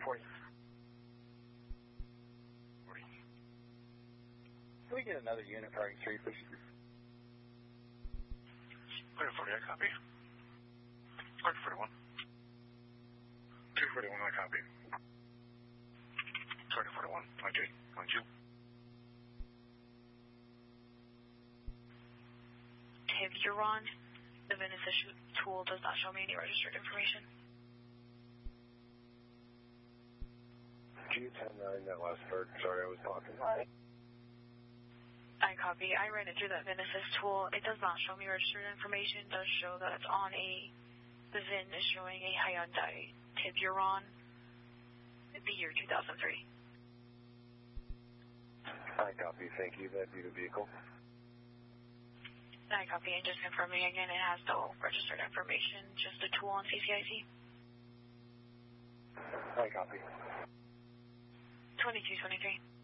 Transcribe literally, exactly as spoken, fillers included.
forty. forty. Can we get another unit parking three, please? Clear forty, I copy. Clear forty-one. two forty-one, I copy. Clear forty-one, point two, point two. Tiburon, the beneficial tool does not show me any registered information. G ten nine, that last part. Sorry, I was talking. I copy. I ran it through that Venesis tool. It does not show me registered information. It does show that it's on a, the V I N is showing a Hyundai Tiburon, the year two thousand three. I copy. Thank you. That'd be the vehicle. I copy. And just confirming again, it has no registered information, just a tool on C C I C. I copy. twenty-two twenty-three.